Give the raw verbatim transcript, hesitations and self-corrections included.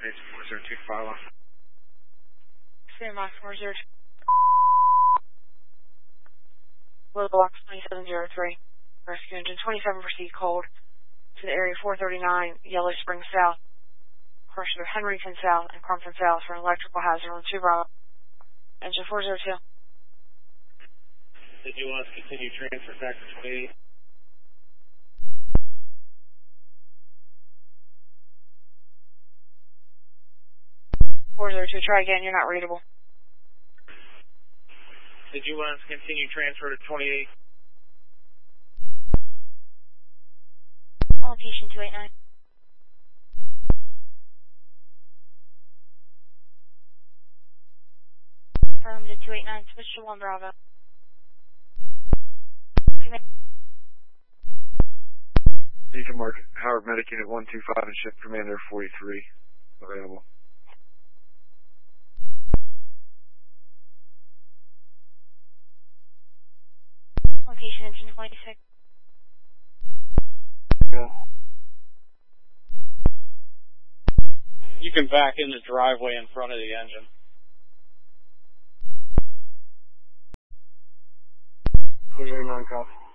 Base four zero two, follow. Stand by four zero two. Low block twenty-seven zero three. Rescue engine twenty-seven, proceed cold to the area four thirty-nine, Yellow Spring South. Crusher Henryton South and Crumpton South for an electrical hazard on two Bravo. Engine four zero two. Did you want us to continue transfer back to twenty-eight? four zero two, try again, you're not readable. Did you want us to continue transfer to twenty-eight? Location two eight nine. From to two eight nine, switch to one Bravo. Beacon Mark, Howard Medic Unit one two five and Ship Commander forty-three available. Location engine twenty-six. Yeah. You can back in the driveway in front of the engine. four zero nine, copy.